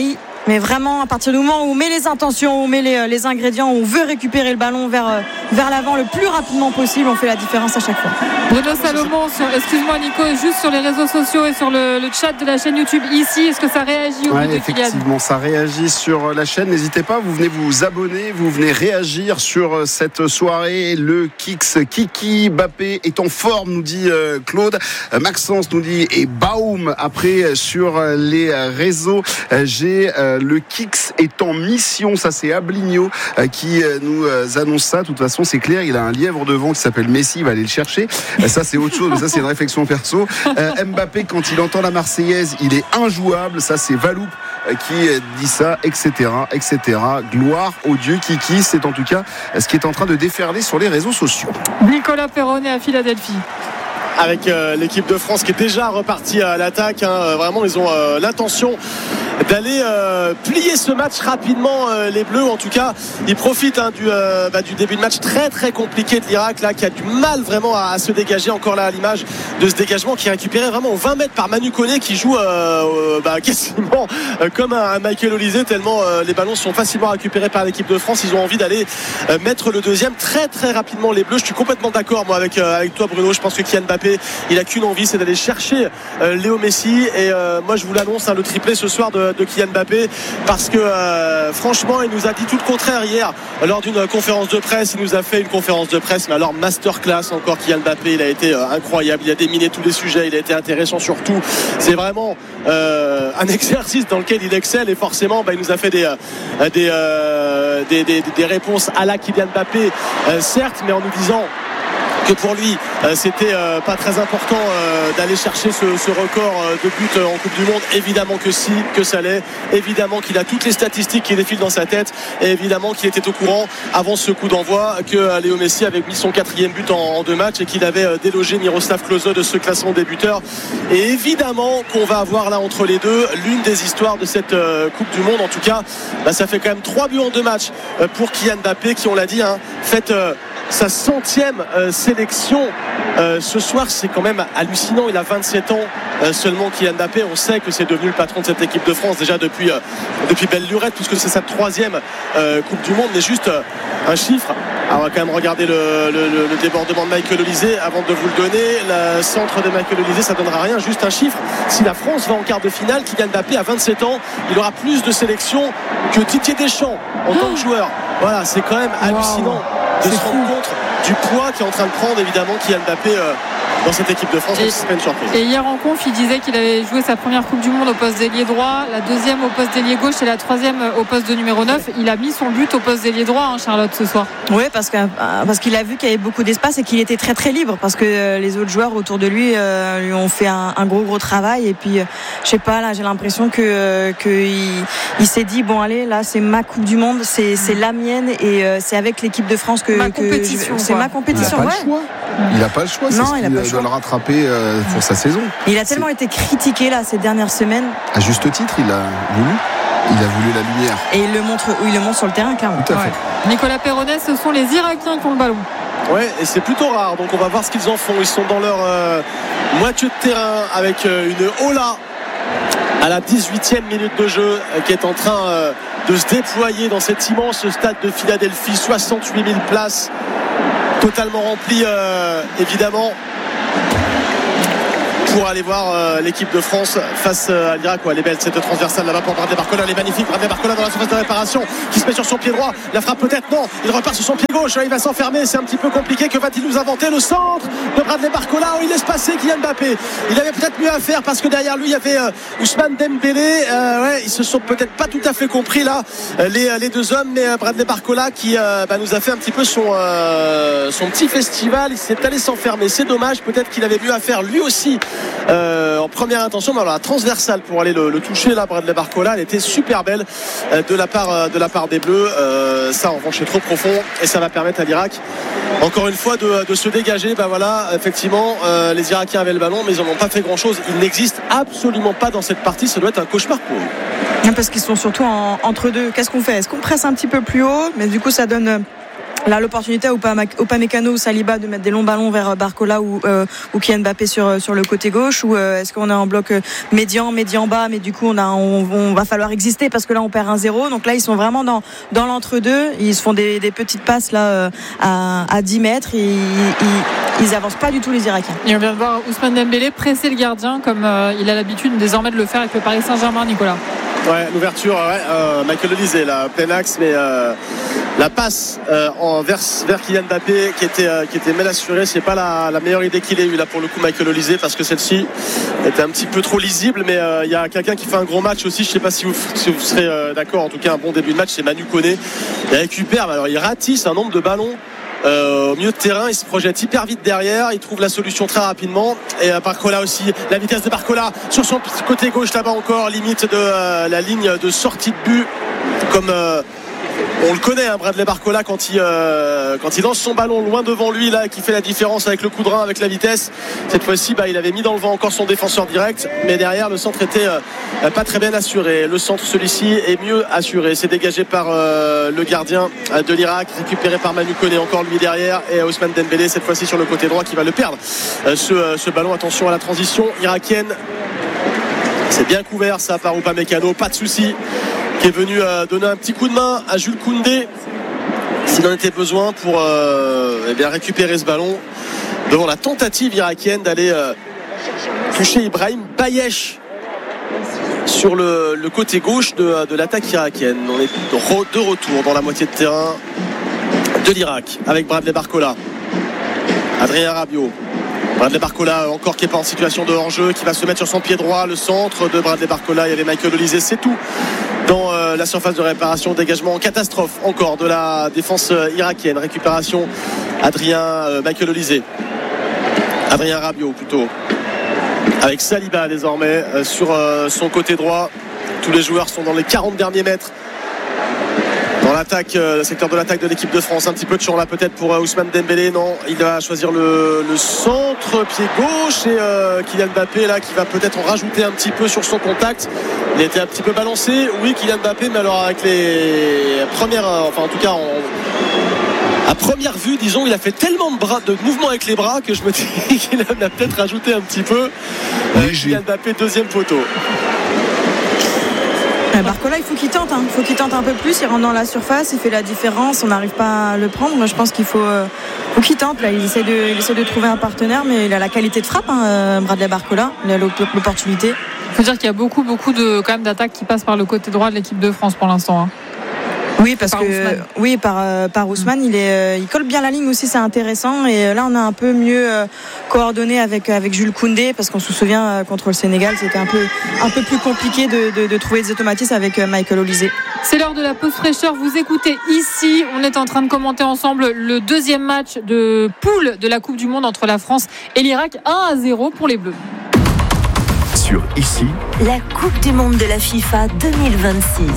Mais vraiment, à partir du moment où on met les intentions, où on met les, les ingrédients, où on veut récupérer le ballon vers, vers l'avant le plus rapidement possible, on fait la différence à chaque fois. Bruno Salomon, sur, excuse-moi Nico, juste sur les réseaux sociaux et sur le, le chat de la chaîne YouTube ici, est-ce que ça réagit au ouais, but de Kylian ? Effectivement, ça réagit sur la chaîne. N'hésitez pas, vous venez vous abonner, vous venez réagir sur cette soirée. Le Kicks, Kiki Mbappé est en forme, nous dit Claude. Maxence nous dit et Baum après sur les réseaux. J'ai le Kicks est en mission, ça c'est Abligno qui nous annonce ça. De toute façon, c'est clair, il a un lièvre devant qui s'appelle Messi, il va aller le chercher. Ça c'est autre chose, mais ça c'est une réflexion perso. Mbappé, quand il entend la Marseillaise, il est injouable. Ça c'est Valoup qui dit ça, et cetera, et cetera. Gloire au dieu Kiki, c'est en tout cas ce qui est en train de déferler sur les réseaux sociaux. Nicolas Perronnet à Philadelphie. Avec euh, l'équipe de France qui est déjà repartie à l'attaque, hein. Vraiment ils ont euh, l'intention d'aller euh, plier ce match rapidement, euh, les Bleus. En tout cas ils profitent hein, du, euh, bah, du début de match très très compliqué de l'Irak là, qui a du mal vraiment à, à se dégager. Encore là à l'image de ce dégagement qui est récupéré vraiment aux vingt mètres par Manu Koné, qui joue euh, euh, bah, quasiment euh, comme un, un Michael Olise, tellement euh, les ballons sont facilement récupérés par l'équipe de France. Ils ont envie d'aller euh, mettre le deuxième très très rapidement, les Bleus. Je suis complètement d'accord moi avec, euh, avec toi Bruno. Je pense que Kylian Mbappé, il a qu'une envie, c'est d'aller chercher euh, Léo Messi. Et euh, moi je vous l'annonce, hein, le triplé ce soir de, de Kylian Mbappé, parce que euh, franchement il nous a dit tout le contraire hier lors d'une conférence de presse. Il nous a fait une conférence de presse, mais alors masterclass encore. Kylian Mbappé, il a été euh, incroyable, il a déminé tous les sujets, il a été intéressant surtout. C'est vraiment euh, un exercice dans lequel il excelle, et forcément bah, il nous a fait des, euh, des, euh, des, des, des réponses à la Kylian Mbappé, euh, certes, mais en nous disant que pour lui euh, c'était euh, pas très important euh, d'aller chercher ce, ce record euh, de buts euh, en Coupe du Monde. Évidemment que si, que ça l'est. Évidemment qu'il a toutes les statistiques qui défilent dans sa tête, et évidemment qu'il était au courant avant ce coup d'envoi que euh, Léo Messi avait mis son quatrième but en, en deux matchs, et qu'il avait euh, délogé Miroslav Klose de ce classement des buteurs. Et évidemment qu'on va avoir là entre les deux l'une des histoires de cette euh, Coupe du Monde. En tout cas bah, ça fait quand même trois buts en deux matchs euh, pour Kylian Mbappé, qui on l'a dit hein, fait euh, sa centième euh, sélection euh, ce soir. C'est quand même hallucinant. Il a vingt-sept ans euh, seulement, Kylian Mbappé. On sait que c'est devenu le patron de cette équipe de France déjà depuis, euh, depuis belle lurette, puisque c'est sa troisième euh, Coupe du Monde. Mais juste euh, un chiffre. Alors, on va quand même regarder le, le, le débordement de Michael Olise avant de vous le donner. Le centre de Michael Olise, ça donnera rien. Juste un chiffre. Si la France va en quart de finale, Kylian Mbappé à vingt-sept ans, il aura plus de sélections que Didier Deschamps en tant que joueur. Voilà, c'est quand même hallucinant. Wow. De se rendre compte du poids qui est en train de prendre évidemment Kylian Mbappé euh, dans cette équipe de France. Et, c'est pas une surprise. Et hier en conf, il disait qu'il avait joué sa première Coupe du Monde au poste d'ailier droit, la deuxième au poste d'ailier gauche et la troisième au poste de numéro neuf. Il a mis son but au poste d'ailier droit, hein, Charlotte, ce soir. Oui, parce, que, parce qu'il a vu qu'il y avait beaucoup d'espace et qu'il était très très libre, parce que les autres joueurs autour de lui euh, lui ont fait un, un gros gros travail. Et puis, euh, je sais pas, là j'ai l'impression que, euh, que il, il s'est dit bon allez, là c'est ma Coupe du Monde, c'est, c'est la mienne, et euh, c'est avec l'équipe de France que, ma que compétition, je, c'est ma compétition. Il n'a pas, ouais. Il n'a pas le choix. Non, c'est il n'a pas le choix. Il doit le rattraper euh, pour sa saison. Il a tellement c'est... été critiqué là ces dernières semaines. À juste titre, il a voulu. Il a voulu la lumière. Et il le montre, il le montre sur le terrain, clairement. Tout à fait. Ouais. Nicolas Perronnet, ce sont les Irakiens qui ont le ballon. Ouais, et c'est plutôt rare. Donc on va voir ce qu'ils en font. Ils sont dans leur euh, moitié de terrain avec euh, une Ola à la dix-huitième minute de jeu euh, qui est en train euh, de se déployer dans cet immense stade de Philadelphie. soixante-huit mille places totalement remplies, euh, évidemment, pour aller voir euh, l'équipe de France face euh, à l'Irak. Ouais, elle est belle cette transversale là-bas pour Bradley Barcola, elle est magnifique. Bradley Barcola dans la surface de réparation, qui se met sur son pied droit, la frappe peut-être, non, il repart sur son pied gauche, là, il va s'enfermer, c'est un petit peu compliqué. Que va-t-il nous inventer? Le centre de Bradley Barcola, où il laisse passer Kylian Mbappé. Il avait peut-être mieux à faire, parce que derrière lui il y avait euh, Ousmane Dembélé. euh, ouais, ils se sont peut-être pas tout à fait compris là, les, les deux hommes. Mais euh, Bradley Barcola qui euh, bah, nous a fait un petit peu son, euh, son petit festival. Il s'est allé s'enfermer, c'est dommage. Peut-être qu'il avait mieux à faire lui aussi euh, en première intention. Mais alors la transversale pour aller le, le toucher là, Bradley Barcola, elle était super belle euh, de la part euh, de la part des Bleus. euh, ça en revanche est trop profond, et ça va permettre à l'Irak encore une fois de, de se dégager. Ben voilà, effectivement euh, les Irakiens avaient le ballon, mais ils n'en ont pas fait grand chose. Ils n'existent absolument pas dans cette partie. Ça doit être un cauchemar pour eux, parce qu'ils sont surtout en, entre deux. Qu'est-ce qu'on fait? Est-ce qu'on presse un petit peu plus haut? Mais du coup ça donne là l'opportunité à Upamecano ou Saliba de mettre des longs ballons vers Barcola ou, euh, ou Kylian Mbappé sur, sur le côté gauche, ou euh, est-ce qu'on est en bloc médian, médian bas, mais du coup on, a, on, on va falloir exister parce que là on perd un zéro. Donc là ils sont vraiment dans, dans l'entre-deux, ils se font des, des petites passes là euh, à, à dix mètres, ils, ils, ils avancent pas du tout les Irakiens. Et on vient de voir Ousmane Dembélé presser le gardien comme euh, il a l'habitude désormais de le faire avec le Paris Saint-Germain, Nicolas. Ouais, l'ouverture, ouais, euh, Michael Olise, la plein axe, mais euh, la passe euh, en vers, vers Kylian Mbappé qui était, euh, qui était mal assurée, c'est pas la, la meilleure idée qu'il ait eue là pour le coup, Michael Olise, parce que celle-ci était un petit peu trop lisible. Mais il euh, y a quelqu'un qui fait un gros match aussi, je sais pas si vous, si vous serez euh, d'accord, en tout cas un bon début de match, c'est Manu Koné. Il récupère, alors il ratisse un nombre de ballons Euh, au milieu de terrain, il se projette hyper vite derrière, il trouve la solution très rapidement. Et euh, Barcola aussi, la vitesse de Barcola sur son côté gauche là-bas encore, limite de euh, la ligne de sortie de but, comme euh, on le connaît, hein, Bradley Barcola, quand il, euh, quand il lance son ballon loin devant lui là, qui fait la différence avec le coup de rein, avec la vitesse. Cette fois-ci, bah, il avait mis dans le vent encore son défenseur direct, mais derrière le centre était euh, pas très bien assuré. Le centre, celui-ci, est mieux assuré. C'est dégagé par euh, le gardien de l'Irak, récupéré par Manu Koné, encore lui derrière, et Ousmane Dembélé cette fois-ci sur le côté droit qui va le perdre. Euh, ce, euh, ce ballon, attention à la transition irakienne. C'est bien couvert ça par Upamecano, pas de souci, qui est venu euh, donner un petit coup de main à Jules Koundé s'il en était besoin pour euh, eh bien récupérer ce ballon devant la tentative irakienne d'aller euh, toucher Ibrahim Bayesh sur le, le côté gauche de, de l'attaque irakienne. On est de retour dans la moitié de terrain de l'Irak avec Bradley Barcola, Adrien Rabiot. Bradley Barcola encore qui n'est pas en situation de hors-jeu, qui va se mettre sur son pied droit. Le centre de Bradley Barcola, il y avait Michael Olise, c'est tout dans euh, la surface de réparation. Dégagement en catastrophe encore de la défense euh, irakienne. Récupération Adrien euh, Michael Olise, Adrien Rabiot plutôt, avec Saliba désormais euh, sur euh, son côté droit. Tous les joueurs sont dans les quarante derniers mètres dans l'attaque, euh, le secteur de l'attaque de l'équipe de France. Un petit peu de champ là peut-être pour euh, Ousmane Dembélé. Non, il va choisir le, le centre pied gauche, et euh, Kylian Mbappé là qui va peut-être en rajouter un petit peu sur son contact. Il a été un petit peu balancé, oui, Kylian Mbappé, mais alors avec les premières, euh, enfin en tout cas en, à première vue, disons, il a fait tellement de, bras, de mouvements avec les bras que je me dis qu'il en a peut-être rajouté un petit peu. Euh, oui, Kylian Mbappé, deuxième poteau. Barcola, il faut qu'il tente, hein. Il faut qu'il tente un peu plus. Il rentre dans la surface, il fait la différence. On n'arrive pas à le prendre. Moi, je pense qu'il faut, euh, faut qu'il tente. Là, il essaie de, il essaie de trouver un partenaire, mais il a la qualité de frappe, hein, Bradley Barcola. Il a l'opportunité. Il faut dire qu'il y a beaucoup, beaucoup de quand même d'attaques qui passent par le côté droit de l'équipe de France pour l'instant. Hein. Oui, parce par que Ousmane. oui, par euh, par Ousmane, mmh. il est, euh, il colle bien la ligne aussi, c'est intéressant. Et euh, là, on a un peu mieux euh, coordonné avec avec Jules Koundé, parce qu'on se souvient euh, contre le Sénégal, c'était un peu un peu plus compliqué de, de, de trouver des automatismes avec euh, Michael Olise. C'est l'heure de la pause fraîcheur. Vous écoutez ici, on est en train de commenter ensemble le deuxième match de poule de la Coupe du Monde entre la France et l'Irak, un à zéro pour les Bleus. Sur ici, la Coupe du Monde de la FIFA deux mille vingt-six.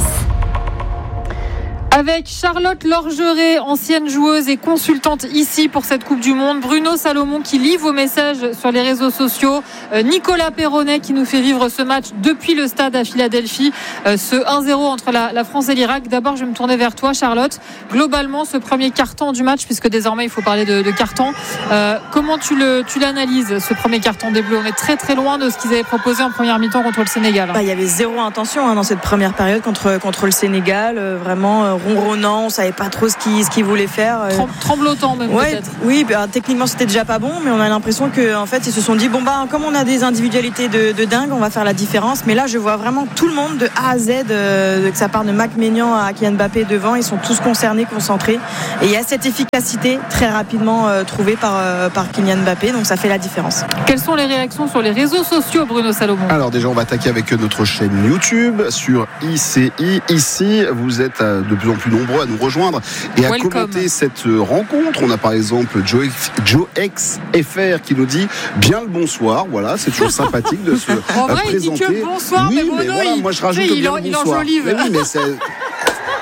Avec Charlotte Lorgeret, ancienne joueuse et consultante ici pour cette Coupe du Monde, Bruno Salomon qui lit vos messages sur les réseaux sociaux, euh, Nicolas Perronnet qui nous fait vivre ce match depuis le stade à Philadelphie, euh, ce un zéro entre la, la France et l'Irak. D'abord, je vais me tourner vers toi, Charlotte. Globalement, ce premier carton du match, puisque désormais il faut parler de, de carton, euh, comment tu, le, tu l'analyses, ce premier carton des Bleus? On est très très loin de ce qu'ils avaient proposé en première mi-temps contre le Sénégal. Bah, il y avait zéro intention hein, dans cette première période contre, contre le Sénégal, euh, vraiment euh, ronronnant, on savait pas trop ce qu'il, ce qu'il voulait faire. Tremblotant même ouais, peut-être. Oui, bah, techniquement c'était déjà pas bon, mais on a l'impression que en fait ils se sont dit bon bah comme on a des individualités de, de dingue, on va faire la différence. Mais là je vois vraiment tout le monde de A à Z, euh, que ça part de Mac Maignan à Kylian Mbappé devant, ils sont tous concernés, concentrés, et il y a cette efficacité très rapidement euh, trouvée par, euh, par Kylian Mbappé, donc ça fait la différence. Quelles sont les réactions sur les réseaux sociaux, Bruno Salomon? Alors déjà on va attaquer avec notre chaîne YouTube sur I C I. Ici vous êtes de plus en plus nombreux à nous rejoindre et à Welcome. Commenter cette rencontre. On a par exemple Joe, Joe X F R qui nous dit bien le bonsoir. Voilà, c'est toujours sympathique de se en vrai, présenter. Il dit que bonsoir, oui, mais, Bruno, mais voilà, il, moi je rajoute il, bien il le bonsoir. enjolive. Mais oui, mais c'est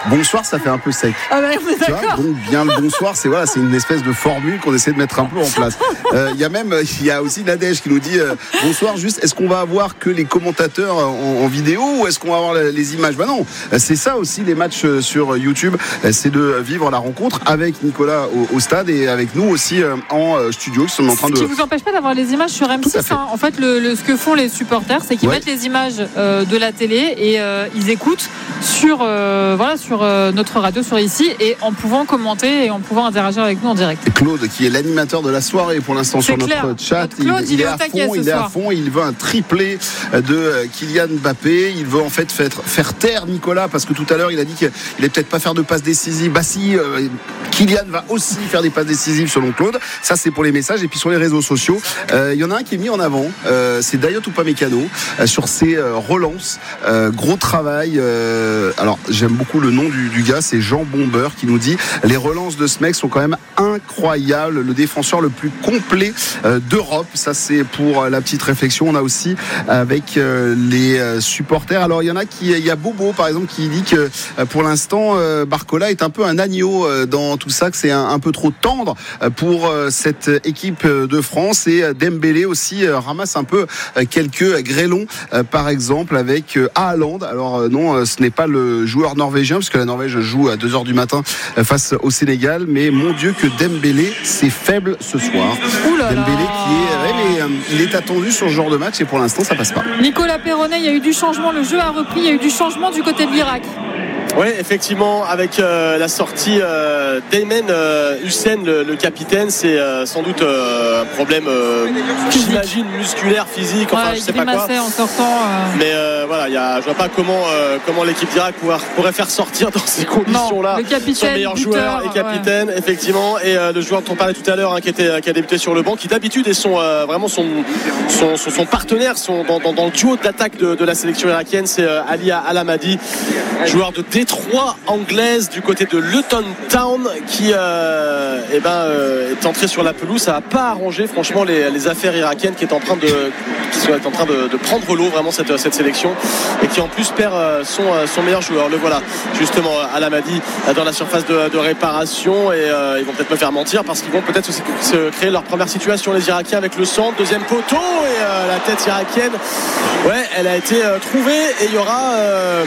bonsoir, ça fait un peu sec. Ah bah, on est tu vois, donc bien le bonsoir, c'est voilà, c'est une espèce de formule qu'on essaie de mettre un peu en place. Il euh, y a même, il y a aussi Nadège qui nous dit euh, bonsoir. Juste, est-ce qu'on va avoir que les commentateurs en, en vidéo ou est-ce qu'on va avoir les images? Bah non, c'est ça aussi les matchs sur YouTube, c'est de vivre la rencontre avec Nicolas au, au stade et avec nous aussi euh, en studio qui sont en train de. Ce qui vous empêche pas d'avoir les images sur M six. Fait. Hein. En fait, le, le, ce que font les supporters, c'est qu'ils ouais. mettent les images euh, de la télé et euh, ils écoutent sur euh, voilà sur euh, notre radio sur ici et en pouvant commenter et en pouvant interagir avec nous en direct. Et Claude qui est l'animateur de la soirée pour l'instant c'est sur clair. Notre chat, notre Claude, il, il, est à fond, il est à fond, il veut un triplé de Kylian Mbappé, il veut en fait faire, faire taire Nicolas parce que tout à l'heure il a dit qu'il allait peut-être pas faire de passes décisives. Bah si, euh, Kylian va aussi faire des passes décisives selon Claude. Ça c'est pour les messages et puis sur les réseaux sociaux, il euh, y en a un qui est mis en avant, euh, c'est Dayot Upamecano euh, sur ses euh, relances, euh, gros travail. Euh, alors j'aime beaucoup le nom du, du gars, c'est Jean Bomber qui nous dit les relances de ce mec sont quand même incroyables, le défenseur le plus complet euh, d'Europe. Ça c'est pour euh, la petite réflexion. On a aussi avec euh, les euh, supporters. Alors il y en a qui, il y a Bobo par exemple qui dit que euh, pour l'instant euh, Barcola est un peu un agneau euh, dans tout ça, que c'est un, un peu trop tendre euh, pour euh, cette équipe de France et euh, Dembélé aussi euh, ramasse un peu euh, quelques grêlons euh, par exemple avec euh, Haaland. Alors euh, non, euh, ce n'est pas le joueur norvégien puisque la Norvège joue à deux heures du matin euh, face au Sénégal, mais mon Dieu que Dembélé c'est faible ce soir. Dembélé qui est, ouais, mais, euh, il est attendu sur ce genre de match et pour l'instant ça passe pas. Nicolas Perronnet, il y a eu du changement, le jeu a repris, il y a eu du changement du côté de l'Irak. Oui, effectivement, avec euh, la sortie euh, d'Aymen euh, Hussein, le, le capitaine, c'est euh, sans doute euh, un problème, euh, j'imagine, musculaire, physique, enfin ouais, je sais pas quoi. En sortant, euh... Mais euh, voilà, y a, je vois pas comment, euh, comment l'équipe d'Irak pourrait, pourrait faire sortir dans ces conditions-là. Non, le capitaine, son meilleur buteur, joueur et capitaine, ouais. effectivement, et euh, le joueur dont on parlait tout à l'heure, hein, qui, était, qui a débuté sur le banc, qui d'habitude est son, euh, vraiment son, son, son, son partenaire, son, dans, dans, dans le duo d'attaque de, de la sélection irakienne, c'est euh, Ali Al-Hamadi, joueur de Détroit anglaise du côté de Luton Town qui euh, eh ben, euh, est entré sur la pelouse. Ça n'a pas arrangé franchement les, les affaires irakiennes qui est en train de, qui sont en train de, de prendre l'eau vraiment cette, cette sélection et qui en plus perd son, son meilleur joueur. Le voilà justement Al-Hamadi dans la surface de, de réparation et euh, ils vont peut-être me faire mentir parce qu'ils vont peut-être aussi se créer leur première situation les Irakiens avec le centre, deuxième poteau et euh, la tête irakienne ouais elle a été euh, trouvée et il y aura euh,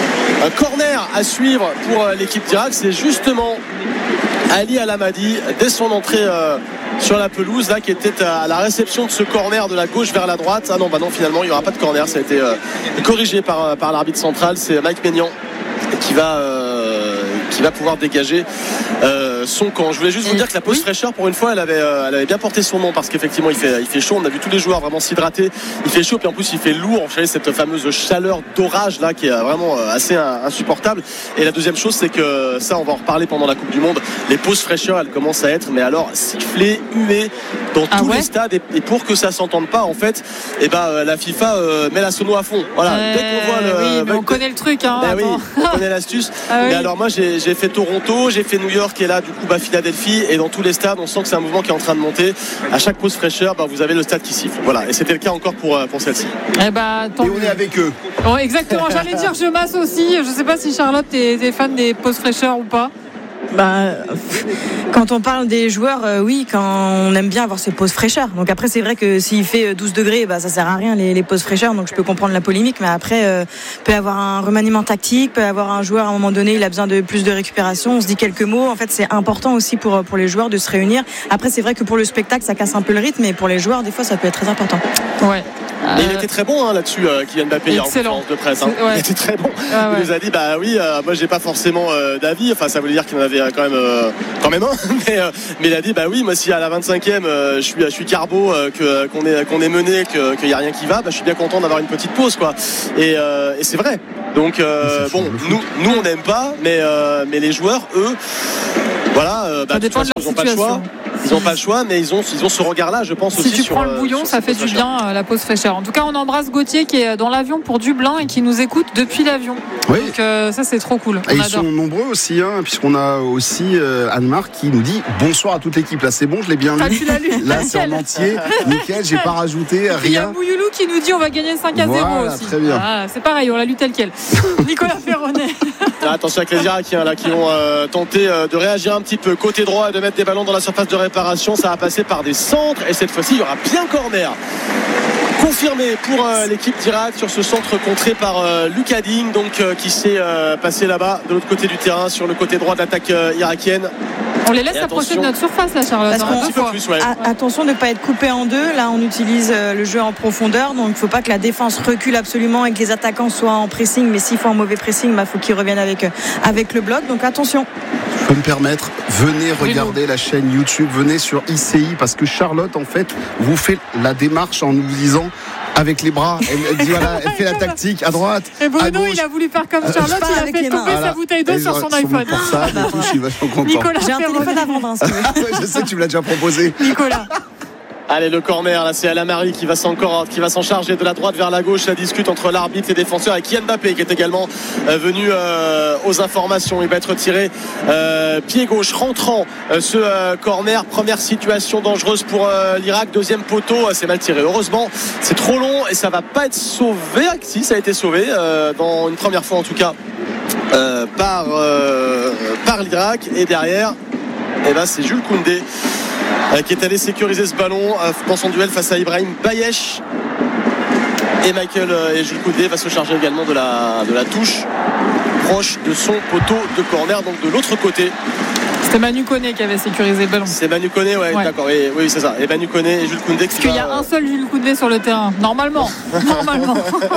un corner à suivre pour l'équipe d'Irak. C'est justement Ali Al-Hamadi dès son entrée euh, sur la pelouse là qui était à la réception de ce corner de la gauche vers la droite. Ah non bah non finalement il n'y aura pas de corner, ça a été euh, corrigé par, par l'arbitre central. C'est Mike Maignan qui va euh, qui va pouvoir dégager euh, son camp. Je voulais juste vous dire que la pause oui. fraîcheur pour une fois elle avait, euh, elle avait bien porté son nom parce qu'effectivement il fait, il fait chaud, on a vu tous les joueurs vraiment s'hydrater, il fait chaud puis en plus il fait lourd, vous savez cette fameuse chaleur d'orage là qui est vraiment assez insupportable. Et la deuxième chose c'est que ça on va en reparler pendant la Coupe du Monde, les pauses fraîcheur elles commencent à être mais alors sifflées, huées dans ah tous ouais les stades et, et pour que ça s'entende pas en fait et eh ben, la FIFA euh, met la sono à fond voilà euh, dès qu'on voit le oui, mais on connaît le truc hein, ben oui, on connaît l'astuce ah mais oui. Alors moi j'ai, j'ai fait Toronto, j'ai fait New York et là du coup bah, Philadelphie et dans tous les stades on sent que c'est un mouvement qui est en train de monter. À chaque pause fraîcheur bah, vous avez le stade qui siffle voilà et c'était le cas encore pour, pour celle-ci eh bah, et on est avec eux oh, exactement j'allais dire je masse aussi, je sais pas si Charlotte est fan des pauses fraîcheur ou pas. Bah, quand on parle des joueurs, euh, oui, quand on aime bien avoir ces pauses fraîcheur. Donc après, c'est vrai que s'il fait douze degrés, bah, ça sert à rien les, les pauses fraîcheur. Donc je peux comprendre la polémique, mais après, euh, peut y avoir un remaniement tactique, peut y avoir un joueur à un moment donné, il a besoin de plus de récupération. On se dit quelques mots. En fait, c'est important aussi pour pour les joueurs de se réunir. Après, c'est vrai que pour le spectacle, ça casse un peu le rythme, mais pour les joueurs, des fois, ça peut être très important. Ouais. Euh... il était très bon hein, là-dessus, euh, Kylian Mbappé hier en conférence de presse. Hein. Ouais. Il était très bon. Ah, ouais. Il nous a dit bah oui, euh, moi j'ai pas forcément euh, d'avis. Enfin, ça voulait dire qu'il en avait quand même, euh, quand même un. mais, euh, mais il a dit bah oui, moi si à la vingt-cinquième euh, je suis, je suis carbo, euh, que qu'on est qu'on est mené, que qu'il y a rien qui va, bah je suis bien content d'avoir une petite pause quoi. Et, euh, et c'est vrai. Donc euh, bon, nous nous on n'aime pas, mais euh, mais les joueurs eux, voilà, euh, bah, ça dépend de leur situation. utilise. Ils n'ont pas le choix, mais ils ont, ils ont ce regard-là, je pense si aussi. Si tu sur, prends le bouillon, ça fait du bien, euh, la pause fraîcheur. En tout cas, on embrasse Gauthier qui est dans l'avion pour Dublin et qui nous écoute depuis l'avion. Oui. Donc euh, ça, c'est trop cool. On et ils adore. sont nombreux aussi, hein, puisqu'on a aussi euh, Anne-Marc qui nous dit bonsoir à toute l'équipe. Là, c'est bon, je l'ai bien Ah, lu. tu l'as lu. Là, c'est en entier. Nickel, j'ai pas rajouté Il y a rien. Bouyoulou qui nous dit on va gagner cinq à zéro Voilà, aussi. très bien. Ah, c'est pareil, on l'a lu tel quel. Nicolas Ferronnet. Ah, attention avec les Irakiens là, qui ont euh, tenté euh, de réagir un petit peu côté droit et de mettre des ballons dans la surface de réparation. Ça va passer par des centres et cette fois-ci il y aura bien corner confirmé pour euh, l'équipe d'Irak sur ce centre contré par euh, Lucas Digne, donc euh, qui s'est euh, passé là-bas de l'autre côté du terrain sur le côté droit de l'attaque euh, irakienne. On les laisse Et approcher attention. de notre surface là, Charlotte. Parce hein, qu'on- deux Un petit peu fois. plus, ouais. A- Attention de ne pas être coupé en deux. Là, on utilise euh, le jeu en profondeur. Donc, il ne faut pas que la défense recule absolument et que les attaquants soient en pressing. Mais s'ils font un mauvais pressing, il bah, faut qu'ils reviennent avec, euh, avec le bloc. Donc, attention. Je peux me permettre, venez regarder la chaîne YouTube, venez sur I C I, parce que Charlotte, en fait, vous fait la démarche en nous disant avec les bras. Elle, elle dit voilà, elle fait la tactique à droite, Et à Bruno, gauche. il a voulu faire comme je Charlotte, parle il a avec fait les tomber mains. sa Voilà. bouteille d'eau Et sur son mon iPhone. portable et tout, je suis vachement content. Nicolas J'ai un téléphone Ferronnet. à vendre, hein, si tu veux. Ah ouais, je sais que tu me l'as déjà proposé. Nicolas. Allez, le corner, là, c'est Alamari qui va s'en qui va s'en charger de la droite vers la gauche. La discute entre l'arbitre et les défenseurs et Kylian Mbappé qui est également euh, venu euh, aux informations. Il va être tiré euh, pied gauche rentrant euh, ce euh, corner. Première situation dangereuse pour euh, l'Irak. Deuxième poteau, euh, c'est mal tiré. Heureusement, c'est trop long et ça va pas être sauvé. Ah, si, ça a été sauvé euh, dans une première fois en tout cas euh, par, euh, par l'Irak. Et derrière, eh ben, c'est Jules Koundé Euh, qui est allé sécuriser ce ballon euh, dans son duel face à Ibrahim Bayesh. Et Michael euh, et Jules Koundé va se charger également de la, de la touche proche de son poteau de corner, donc de l'autre côté. C'était Manu Koné qui avait sécurisé le ballon. C'est Manu Koné, ouais, Ouais. d'accord, et, oui, c'est ça. Et Manu Koné et Jules Koundé qui Parce qu'il y va, a un seul Jules Koundé sur le terrain. Normalement. Normalement.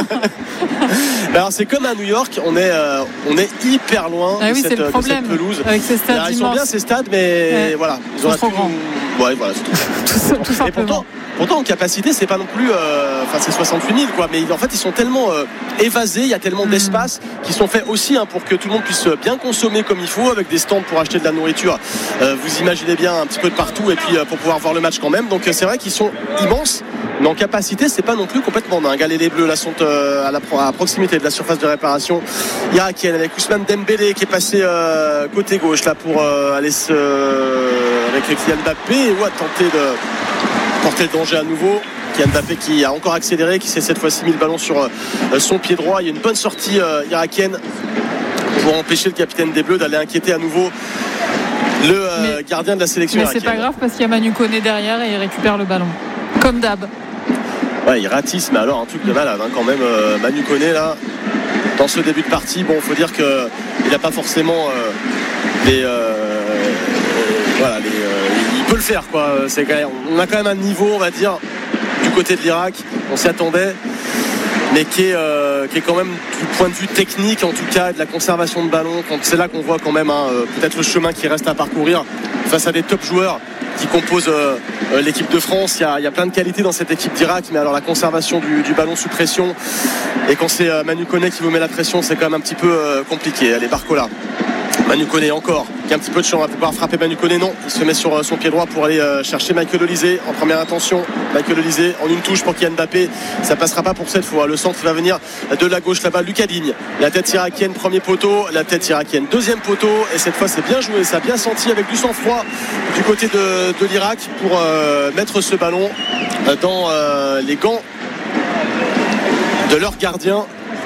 Alors c'est comme à New York, on est, euh, on est hyper loin Ah de, oui, cette, c'est le de problème. cette pelouse. Avec ces stades Alors, ils sont bien immenses. ces stades, mais Ouais. voilà, Ils sont auraient trop pu- grands. Ouais, voilà, c'est tout. Tout, tout Et simplement. pourtant, pourtant en capacité c'est pas non plus euh, enfin c'est soixante-huit mille quoi, mais en fait ils sont tellement euh, évasés, il y a tellement Mm. d'espace qui sont faits aussi hein, pour que tout le monde puisse bien consommer comme il faut, avec des stands pour acheter de la nourriture, euh, vous imaginez bien, un petit peu de partout, et puis euh, pour pouvoir voir le match quand même. Donc euh, c'est vrai qu'ils sont immenses, mais en capacité c'est pas non plus complètement dingue. Allez, les Bleus là sont euh, à, la, à proximité de la surface de réparation irakienne avec Ousmane Dembélé qui est passé euh, côté gauche là pour euh, aller se avec Kylian Mbappé ou à tenter de porter le danger à nouveau. Kylian Mbappé qui a encore accéléré, qui s'est cette fois-ci mis le ballon sur euh, son pied droit. Il y a une bonne sortie euh, irakienne pour empêcher le capitaine des Bleus d'aller inquiéter à nouveau le euh, Mais- gardien de la sélection Mais c'est irakienne. pas grave parce qu'il y a Manu Koné derrière et il récupère le ballon. Comme d'hab. Ouais, il ratisse, mais alors un truc de malade hein, quand même. euh, Manu Koné là, dans ce début de partie, bon, faut dire que il n'a pas forcément euh, les, euh, voilà, les, euh, il peut le faire quoi. C'est quand même, on a quand même un niveau, on va dire, du côté de l'Irak, on s'y attendait, mais qui est, euh, qui est quand même du point de vue technique, en tout cas, de la conservation de ballon. C'est là qu'on voit quand même hein, peut-être le chemin qui reste à parcourir face à des top joueurs qui composent euh, euh, l'équipe de France. Il y, a, il y a plein de qualités dans cette équipe d'Irak, mais alors la conservation du, du ballon sous pression, et quand c'est euh, Manu Koné qui vous met la pression, c'est quand même un petit peu euh, compliqué. Allez, Barcola. Manu Koné encore, qui a un petit peu de chance à pouvoir frapper Manu Koné, non, il se met sur euh, son pied droit pour aller euh, chercher Michael Olise en première intention. Michael Olise en une touche pour Kylian Mbappé, ça passera pas pour cette fois. Le centre va venir de la gauche là-bas, Lucas Digne, la tête irakienne, premier poteau, la tête irakienne, deuxième poteau, et cette fois c'est bien joué, ça a bien senti avec du sang-froid du côté de, de l'Irak pour euh, mettre ce ballon euh, dans euh, les gants de leur gardien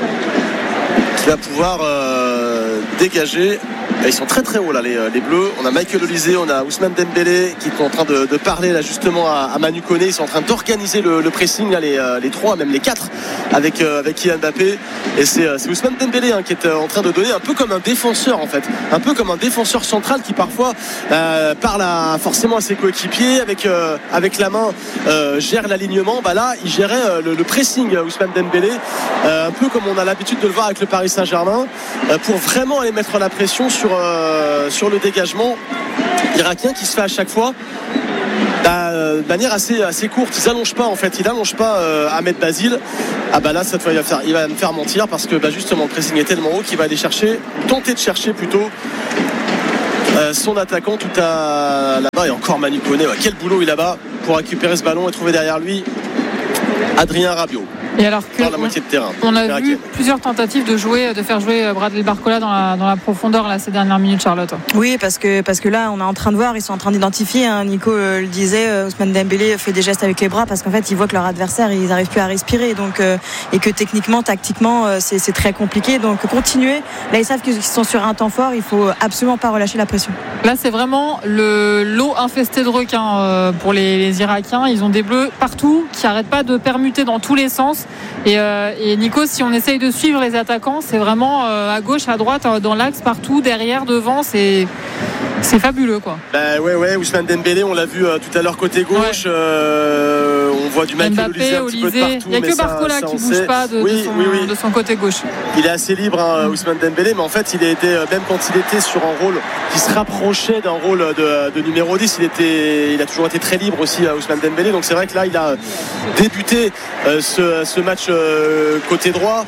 qui va pouvoir euh, dégager. Et ils sont très très hauts là les, les Bleus. On a Michael Olise, on a Ousmane Dembélé qui est en train de, de parler là justement à, à Manu Koné. Ils sont en train d'organiser le, le pressing là, les, les trois, même les quatre avec, euh, avec Kylian Mbappé. Et c'est, c'est Ousmane Dembélé hein, qui est en train de donner un peu comme un défenseur en fait, un peu comme un défenseur central qui parfois euh, parle à, forcément à ses coéquipiers avec, euh, avec la main euh, gère l'alignement. Bah là il gérait euh, le, le pressing Ousmane Dembélé, euh, un peu comme on a l'habitude de le voir avec le Paris Saint-Germain, euh, pour vraiment aller mettre la pression sur Euh, sur le dégagement irakien qui se fait à chaque fois bah, euh, de manière assez, assez courte. Ils allongent pas en fait, ils allongent pas euh, Ahmed Basile. Ah bah là cette fois il va, faire, il va me faire mentir parce que bah, justement le pressing est tellement haut qu'il va aller chercher, tenter de chercher plutôt euh, son attaquant tout à là-bas et encore Manu Koné. Ouais, quel boulot il a là-bas pour récupérer ce ballon et trouver derrière lui Adrien Rabiot. Et alors que dans la moitié de terrain. On a vu plusieurs tentatives de jouer, de faire jouer Bradley Barcola dans la, dans la profondeur là, ces dernières minutes, Charlotte. Oui, parce que, parce que là, on est en train de voir, ils sont en train d'identifier. Hein, Nico euh, le disait, euh, Ousmane Dembélé fait des gestes avec les bras parce qu'en fait, ils voient que leur adversaire, ils n'arrivent plus à respirer. Donc, euh, et que techniquement, tactiquement, euh, c'est, c'est très compliqué. Donc, continuer. Là, ils savent qu'ils sont sur un temps fort. Il faut absolument pas relâcher la pression. Là, c'est vraiment le lot infesté de requins euh, pour les, les Irakiens. Ils ont des bleus partout qui n'arrêtent pas de permuter dans tous les sens. Et, euh, et Nico, si on essaye de suivre les attaquants, c'est vraiment euh, à gauche, à droite, dans l'axe, partout, derrière, devant, c'est, c'est fabuleux, quoi. Bah ouais, ouais, Ousmane Dembélé, on l'a vu euh, tout à l'heure côté gauche. Ouais. Euh, on voit du Michael Olise un petit peu de partout. Il n'y a que Barcola qui ne bouge sait. pas de, oui, de, son, oui, oui. de son côté gauche. Il est assez libre, hein, Ousmane Dembélé, mais en fait, il a été, même quand il était sur un rôle qui se rapprochait d'un rôle de, de numéro dix, il, était, il a toujours été très libre aussi, Ousmane Dembélé. Donc c'est vrai que là, il a débuté euh, ce, ce match euh, côté droit.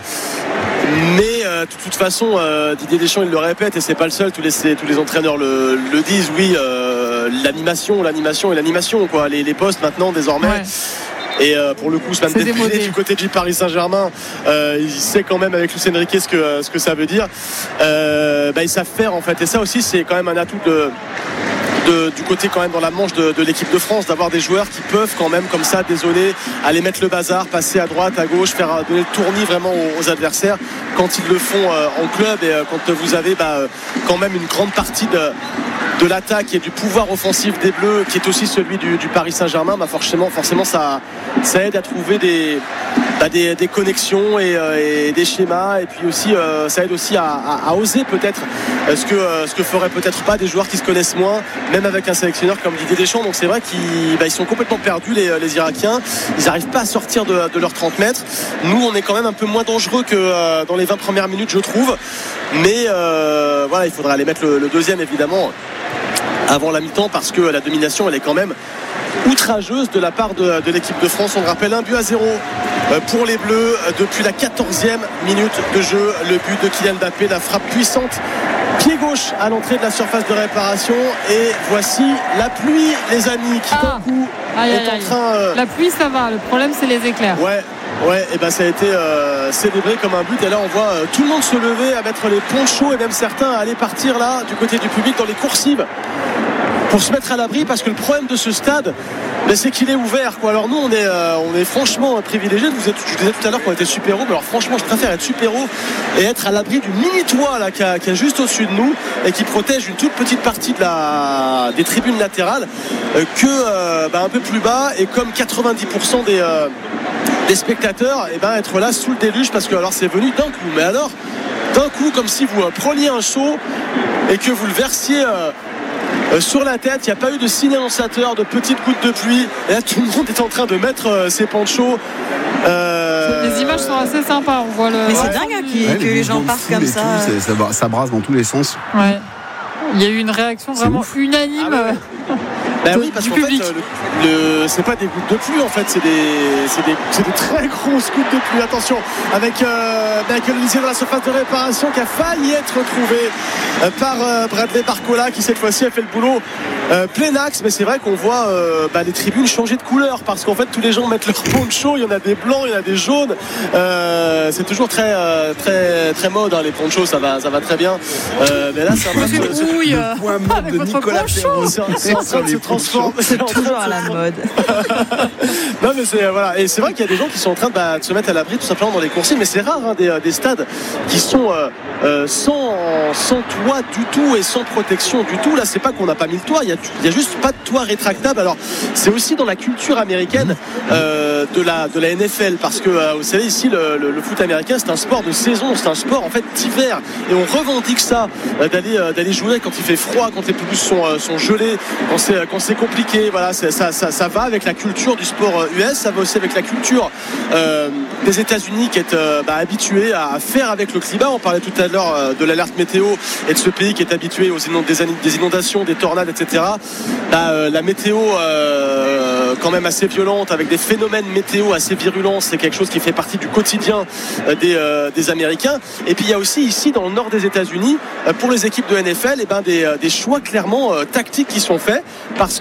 Mais euh, de toute façon, euh, Didier Deschamps, il le répète, et c'est pas le seul, tous les, tous les entraîneurs le, le disent, oui, euh, l'animation, l'animation et l'animation, quoi. Les, les postes maintenant, désormais. Ouais. Et euh, pour le coup, Ousmane Dembélé du côté du Paris Saint-Germain, euh, il sait quand même avec Luis Enrique ce que, ce que ça veut dire. Euh, bah, ils savent faire en fait, et ça aussi, c'est quand même un atout de. De, du côté quand même dans la manche de, de l'équipe de France, d'avoir des joueurs qui peuvent quand même comme ça désolé aller mettre le bazar, passer à droite, à gauche, faire donner le tournis vraiment aux, aux adversaires quand ils le font euh, en club et euh, quand vous avez bah, quand même une grande partie de de l'attaque et du pouvoir offensif des Bleus qui est aussi celui du, du Paris Saint-Germain, bah forcément, forcément ça, ça aide à trouver des, bah des, des connexions et, et des schémas, et puis aussi euh, ça aide aussi à, à, à oser peut-être ce que, ce que feraient peut-être pas des joueurs qui se connaissent moins, même avec un sélectionneur comme Didier Deschamps. Donc c'est vrai qu'ils bah, ils sont complètement perdus les, les Irakiens, ils n'arrivent pas à sortir de, de leurs trente mètres. Nous on est quand même un peu moins dangereux que euh, dans les vingt premières minutes, je trouve, mais euh, voilà, il faudra aller mettre le, le deuxième évidemment avant la mi-temps, parce que la domination elle est quand même outrageuse de la part de, de l'équipe de France. On le rappelle, un but à zéro pour les Bleus depuis la quatorzième minute de jeu. Le but de Kylian Mbappé, la frappe puissante pied gauche à l'entrée de la surface de réparation. Et voici la pluie, les amis, qui ah. d'un coup aïe, est aïe, en aïe. train euh... la pluie ça va, le problème c'est les éclairs. Ouais. Ouais, et ben ça a été euh, célébré comme un but. Et là on voit euh, tout le monde se lever, à mettre les ponchos, et même certains à aller partir là du côté du public dans les coursives pour se mettre à l'abri, parce que le problème de ce stade, ben, c'est qu'il est ouvert, quoi. Alors nous on est, euh, on est franchement privilégiés. Vous êtes, je disais tout à l'heure qu'on était super-héros, mais alors franchement je préfère être super-héros et être à l'abri du mini toit là qui est juste au-dessus de nous et qui protège une toute petite partie de la, des tribunes latérales euh, que euh, ben, un peu plus bas, et comme quatre-vingt-dix pour cent des euh, des spectateurs, et ben être là sous le déluge, parce que alors c'est venu d'un coup, mais alors d'un coup comme si vous euh, preniez un seau et que vous le versiez euh, euh, sur la tête. Il n'y a pas eu de signe annonçateur, de petites gouttes de pluie, et là tout le monde est en train de mettre euh, ses ponchos. Euh... Les images sont assez sympas, on voit le. Mais c'est dingue hein, qui, ouais, que les, les gens partent comme ça. Tout, ça, ça brasse dans tous les sens. Ouais. Il y a eu une réaction c'est vraiment ouf. unanime. Ah ouais. Ben oui, parce qu'en fait, le, le, c'est pas des gouttes de pluie, en fait, c'est des, c'est des, c'est des très grosses gouttes de pluie. Attention, avec euh, Michael Olise dans la surface de réparation, qui a failli être retrouvé euh, par euh, Bradley Barcola, qui cette fois-ci a fait le boulot euh, plein axe. Mais c'est vrai qu'on voit euh, bah, les tribunes changer de couleur, parce qu'en fait, tous les gens mettent leur poncho. Il y en a des blancs, il y en a des jaunes. Euh, c'est toujours très, euh, très, très mode, hein, les ponchos, ça va, ça va très bien. Euh, mais là, c'est un peu oui, le point mode de Nicolas Perrault. C'est en train de se transformer. C'est toujours à la mode. Non mais c'est voilà, et c'est vrai qu'il y a des gens qui sont en train de, bah, de se mettre à l'abri tout simplement dans les coursives, mais c'est rare hein, des, des stades qui sont euh, euh, sans, sans toit du tout et sans protection du tout. Là c'est pas qu'on n'a pas mis le toit, il y a, il y a juste pas de toit rétractable. Alors c'est aussi dans la culture américaine euh, de la de la N F L, parce que euh, vous savez ici le, le, le foot américain c'est un sport de saison, c'est un sport en fait d'hiver, et on revendique ça euh, d'aller euh, d'aller jouer quand il fait froid, quand les pelouses sont, euh, sont gelées, quand c'est quand c'est compliqué. Voilà, ça, ça, ça va avec la culture du sport U S, ça va aussi avec la culture euh, des États-Unis qui est euh, bah, habitué à faire avec le climat. On parlait tout à à l'heure de l'alerte météo et de ce pays qui est habitué aux des inondations, des tornades, et cetera. Bah, euh, la météo euh, quand même assez violente avec des phénomènes météo assez virulents, c'est quelque chose qui fait partie du quotidien euh, des, euh, des Américains. Et puis il y a aussi ici dans le nord des États-Unis, euh, pour les équipes de N F L, et ben, des, des choix clairement euh, tactiques qui sont faits parce